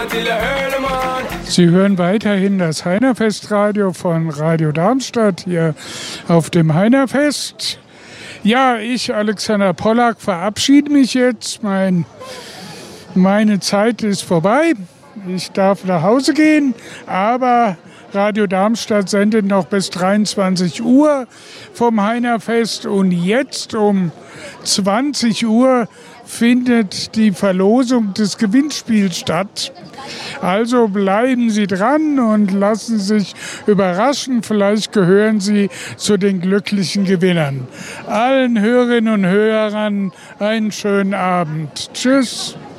Sie hören weiterhin das Heinerfestradio von Radio Darmstadt hier auf dem Heinerfest. Ja, ich, Alexander Pollack, verabschiede mich jetzt. Meine Zeit ist vorbei. Ich darf nach Hause gehen, aber Radio Darmstadt sendet noch bis 23 Uhr vom Heinerfest und jetzt um 20 Uhr findet die Verlosung des Gewinnspiels statt. Also bleiben Sie dran und lassen sich überraschen. Vielleicht gehören Sie zu den glücklichen Gewinnern. Allen Hörerinnen und Hörern einen schönen Abend. Tschüss.